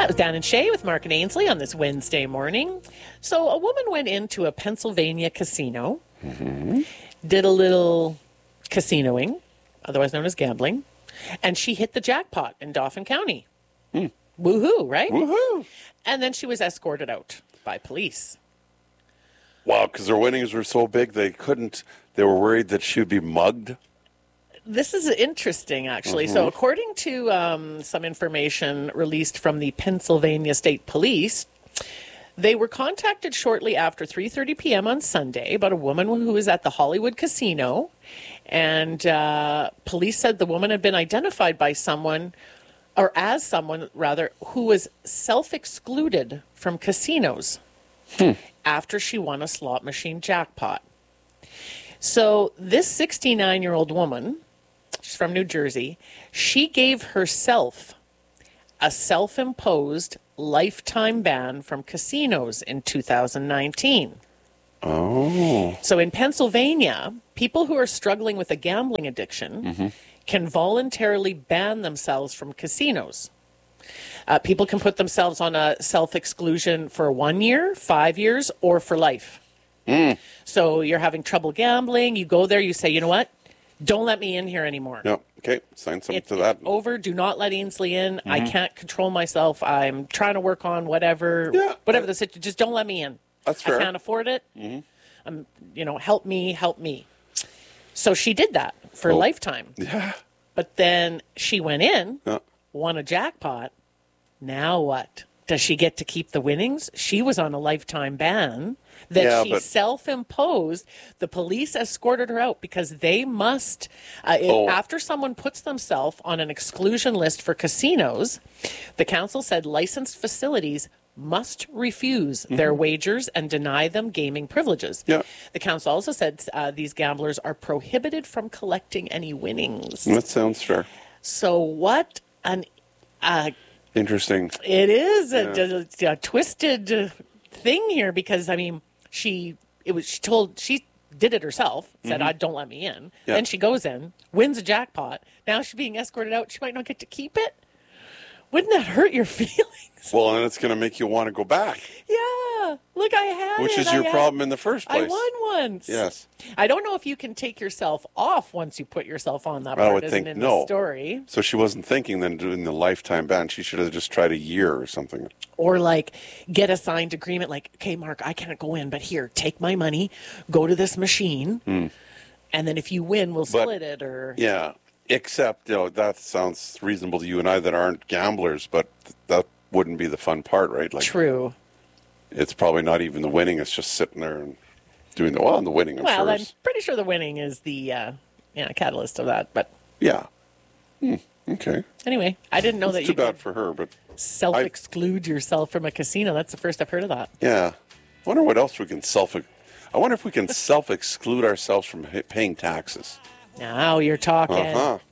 That was Dan and Shay with Mark and Ainsley on this Wednesday morning. So a woman went into a Pennsylvania casino, did a little casinoing, otherwise known as gambling, and she hit the jackpot in Dauphin County. Woohoo, right? Woohoo! And then she was escorted out by police. Wow, because their winnings were so big they were worried that she would be mugged. This is interesting, actually. So according to some information released from the Pennsylvania State Police, they were contacted shortly after 3:30 p.m. on Sunday about a woman who was at the Hollywood Casino. And police said the woman had been identified by someone, or as someone, rather, who was self-excluded from casinos after she won a slot machine jackpot. So this 69-year-old woman, she's from New Jersey, she gave herself a self-imposed lifetime ban from casinos in 2019. Oh. So in Pennsylvania, people who are struggling with a gambling addiction can voluntarily ban themselves from casinos. People can put themselves on a self-exclusion for 1 year, 5 years, or for life. So you're having trouble gambling, you go there, you say, you know what? Don't let me in here anymore. No. Okay. Sign something to that. It's over. Do not let Ainsley in. I can't control myself. I'm trying to work on whatever the situation. Just don't let me in. That's fair. I can't afford it. Help me. So she did that for a lifetime. Yeah. But then she went in, won a jackpot. Now what? Does she get to keep the winnings? She was on a lifetime ban that she self-imposed. The police escorted her out because they must, after someone puts themselves on an exclusion list for casinos, the council said licensed facilities must refuse their wagers and deny them gaming privileges. Yeah. The council also said these gamblers are prohibited from collecting any winnings. That sounds fair. So what an... Interesting. It is a twisted thing here because, I mean, she did it herself, said, don't let me in. Yeah. Then she goes in, wins a jackpot. Now she's being escorted out. She might not get to keep it. Wouldn't that hurt your feelings? Well, and it's going to make you want to go back. Yeah. Look, I had it. Which is your problem in the first place. I won once. Yes. I don't know if you can take yourself off once you put yourself on that I part. would Isn't think in no. the story. So she wasn't thinking then doing the lifetime ban. She should have just tried a year or something. Or like get a signed agreement like, okay, Mark, I can't go in, but here, take my money, go to this machine, and then if you win, we'll split it. Or yeah, except that sounds reasonable to you and I that aren't gamblers, but that wouldn't be the fun part, right? Like, true. It's probably not even the winning; it's just sitting there and doing the winning. I'm pretty sure the winning is the catalyst of that. But yeah, okay. Anyway, I didn't know that Too you bad could for her, but self-exclude yourself from a casino. That's the first I've heard of that. Yeah, I wonder what else we can I wonder if we can self-exclude ourselves from paying taxes. Now you're talking.